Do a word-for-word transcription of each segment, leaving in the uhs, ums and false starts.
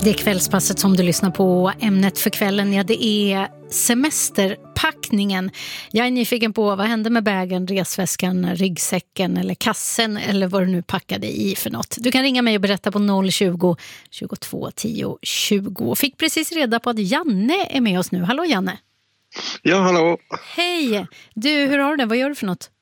Det är kvällspasset som du lyssnar på. Ämnet för kvällen, ja, det är semesterpackningen. Jag är nyfiken på vad hände med bägen, resväskan, ryggsäcken eller kassen eller vad du nu packade i för något. Du kan ringa mig och berätta på noll tjugo, tjugotvå tio tjugo. Fick precis reda på att Janne är med oss nu. Hallå Janne. Ja, hallå. Hej. Du, hur har du det? Vad gör du för något?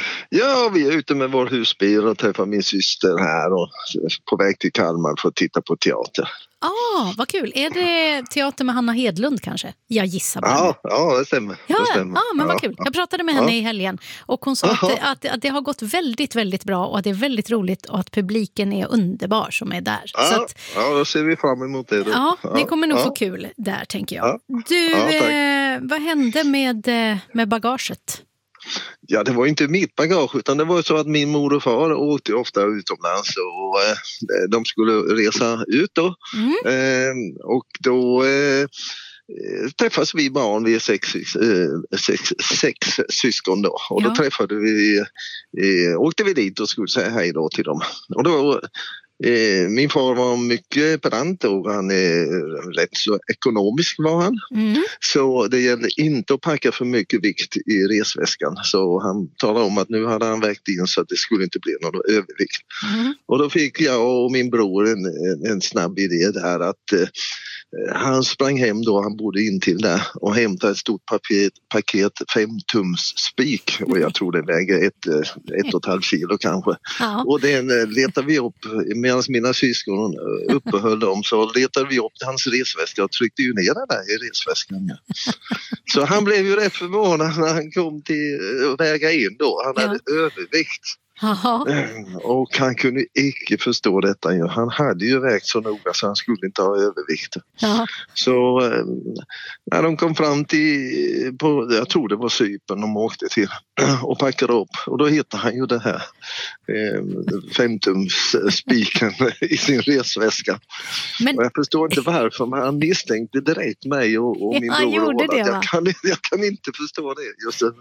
Ja, vi är ute med vår husbil och träffar min syster här och på väg till Kalmar för att titta på teater. Ah, vad kul. Är det teater med Hanna Hedlund kanske? Jag gissar bara. Ja, ja, det stämmer. Ja, det stämmer. ja men vad ja, kul. Ja. Jag pratade med henne ja. i helgen och hon sa att det, att, att det har gått väldigt, väldigt bra och att det är väldigt roligt och att publiken är underbar som är där. Ja, Så att, ja då ser vi fram emot det. Då. Ja, ni kommer nog ja. få kul där, tänker jag. Ja. Du, Ja, eh, vad hände med, med bagaget? Ja, det var inte mitt bagage utan det var så att min mor och far åkte ofta utomlands och eh, de skulle resa ut då. Mm. Eh, och då eh, träffas vi barn, vi är sex, eh, sex, sex syskon då. Och Ja. då träffade vi, eh, åkte vi dit och skulle säga hej då till dem. Och då Eh, min far var mycket pedant och han är rätt så ekonomisk var han. Mm. Så det gällde inte att packa för mycket vikt i resväskan. Så han talade om att nu hade han vägt in så att det skulle inte bli någon övervikt. Mm. Och då fick jag och min bror en, en, en snabb idé där att eh, han sprang hem då, han bodde in till där och hämtade ett stort paket, paket fem tums spik och jag tror det väger ett, ett och ett halvt kilo kanske. Ja. Och den letade vi upp, medan mina syskon uppehöll dem så letade vi upp hans resväska och tryckte ju ner den där i resväskan. Så han blev ju rätt förvånad när han kom till att väga in då, han hade ja. övervikt. Aha. Och han kunde icke förstå detta. Han hade ju vägt så noga så han skulle inte ha övervikt. Aha. Så när de kom fram till, på, jag tror det var Cypern de åkte till och packade upp. Och då hittade han ju det här femtums spiken i sin resväska. Men... Och jag förstår inte varför, men han misstänkte direkt mig och, och min ja, bror. Det, jag, kan, jag kan inte förstå det. Just det.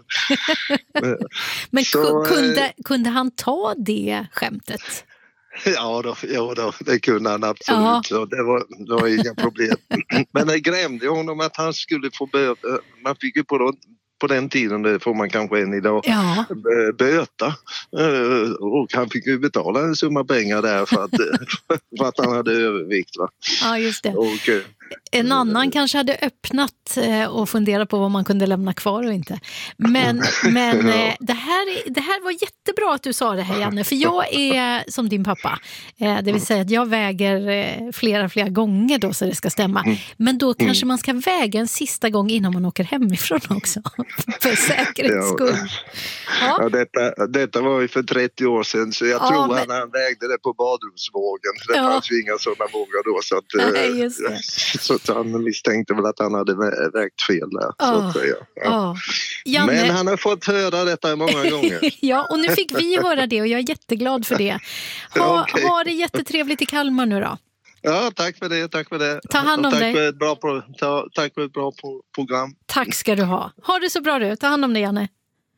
Men så, kunde, kunde han ta det skämtet? Ja då, ja då, det kunde han absolut. Så det var, det var inga problem. Men det grämde honom att han skulle få böta. Man fick ju på, på den tiden, det får man kanske än idag, ja. böta. Och han fick ju betala en summa pengar där för att, för att han hade övervikt. Va? Ja, just det. Och, en annan kanske hade öppnat och funderat på vad man kunde lämna kvar och inte. Men, men ja. det, här, det här var jättebra att du sa det här, Janne. För jag är som din pappa. Det vill säga att jag väger flera, flera gånger då så det ska stämma. Men då kanske man ska väga en sista gång innan man åker hemifrån också. För säkerhets skull. Ja. Ja, detta, detta var ju för trettio år sedan så jag ja, tror men... han, han vägde det på badrumsvågen. Det ja. fanns ju inga sådana vågar då. Så att, Nej, just det. Så att han misstänkte väl att han hade vägt fel där. Oh, så att säga. Ja. Oh. Janne... Men han har fått höra detta många gånger. Ja, och nu fick vi höra det och jag är jätteglad för det. Ha, okay. ha det jättetrevligt i Kalmar nu då. Ja, tack för det, tack för det. Ta hand om tack dig. För ett bra pro- ta, tack för ett bra pro- program. Tack ska du ha. Ha det så bra du. Ta hand om dig, Janne.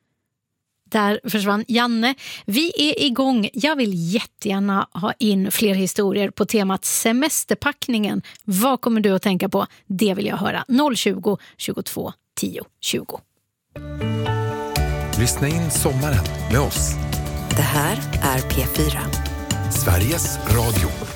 Där försvann Janne. Vi är igång. Jag vill jättegärna ha in fler historier på temat semesterpackningen. Vad kommer du att tänka på? Det vill jag höra. noll tjugo, tjugotvå tio tjugo. Lyssna in sommaren med oss. Det här är P fyra. Sveriges Radio.